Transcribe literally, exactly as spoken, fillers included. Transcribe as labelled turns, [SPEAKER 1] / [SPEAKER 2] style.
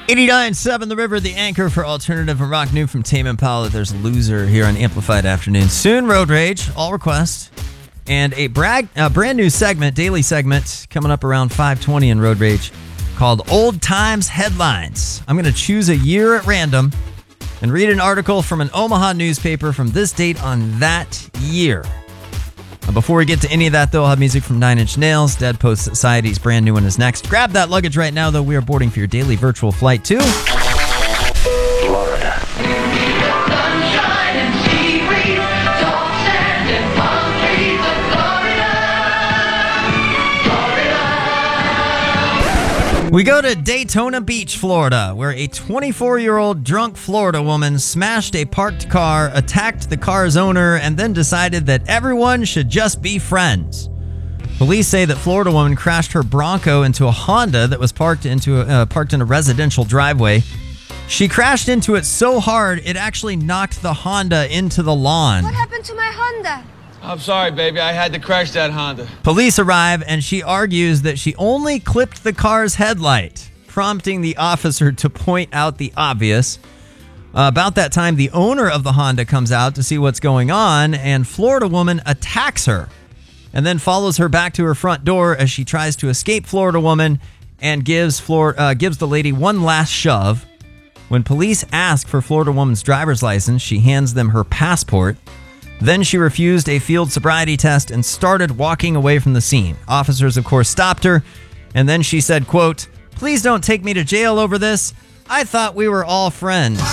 [SPEAKER 1] eighty-nine point seven The River, the anchor for alternative and rock. New from Tame Impala, there's Loser here on Amplified Afternoon. Soon, Road Rage, all requests. And a brag, a brand new segment, daily segment, coming up around five twenty in Road Rage called Old Times Headlines. I'm going to choose a year at random and read an article from an Omaha newspaper from this date on that year. Uh, before we get to any of that, though, I'll have music from Nine Inch Nails. Dead Post Society's brand new one is next. Grab that luggage right now, though. We are boarding for your daily virtual flight to Florida. Sunshine and sea breeze, soft sand and palm trees of Florida. Florida. We go to Daytona Beach, Florida, where a twenty-four-year-old drunk Florida woman smashed a parked car, attacked the car's owner, and then decided that everyone should just be friends. Police say that Florida woman crashed her Bronco into a Honda that was parked into a, uh, parked in a residential driveway. She crashed into it so hard, it actually knocked the Honda into the lawn.
[SPEAKER 2] What happened to my Honda?
[SPEAKER 3] I'm sorry, baby. I had to crash that Honda.
[SPEAKER 1] Police arrive, and she argues that she only clipped the car's headlight, prompting the officer to point out the obvious. Uh, about that time, the owner of the Honda comes out to see what's going on, and Florida woman attacks her and then follows her back to her front door as she tries to escape Florida woman and gives Flor- uh, gives the lady one last shove. When police ask for Florida woman's driver's license, she hands them her passport. Then she refused a field sobriety test and started walking away from the scene. Officers, of course, stopped her, and then she said, quote, "Please don't take me to jail over this. I thought we were all friends."